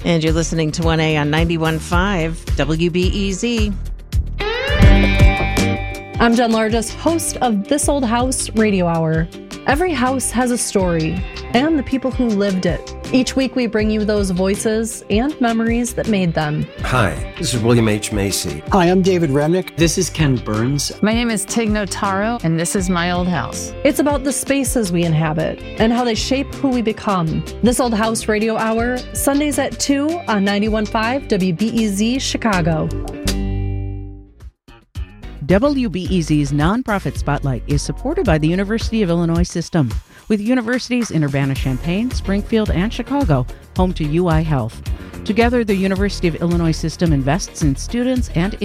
And you're listening to 1A on 91.5 WBEZ. I'm Jen Largess, host of This Old House Radio Hour. Every house has a story, and the people who lived it. Each week we bring you those voices and memories that made them. Hi, this is William H. Macy. Hi, I'm David Remnick. This is Ken Burns. My name is Tig Notaro, and this is My Old House. It's about the spaces we inhabit and how they shape who we become. This Old House Radio Hour, Sundays at 2 on 91.5 WBEZ Chicago. WBEZ's Nonprofit Spotlight is supported by the University of Illinois System, with universities in Urbana-Champaign, Springfield, and Chicago, home to UI Health. Together, the University of Illinois System invests in students and